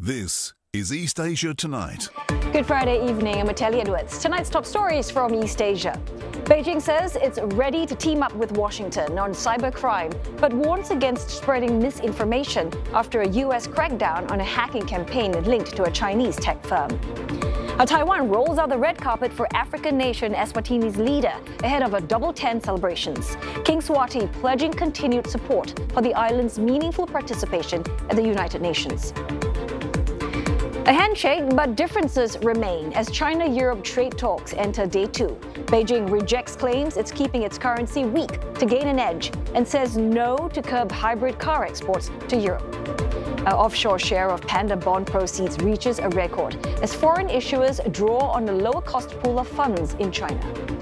This is East Asia Tonight. Good Friday evening, I'm Natalie Edwards. Tonight's top stories from East Asia. Beijing says it's ready to team up with Washington on cybercrime, but warns against spreading misinformation after a US crackdown on a hacking campaign linked to a Chinese tech firm. Taiwan rolls out the red carpet for African nation Eswatini's leader ahead of a Double 10 celebrations. King Swati pledging continued support for the island's meaningful participation at the United Nations. A handshake, but differences remain as China-Europe trade talks enter day 2. Beijing rejects claims it's keeping its currency weak to gain an edge and says no to curb hybrid car exports to Europe. Our offshore share of Panda bond proceeds reaches a record as foreign issuers draw on the lower-cost pool of funds in China.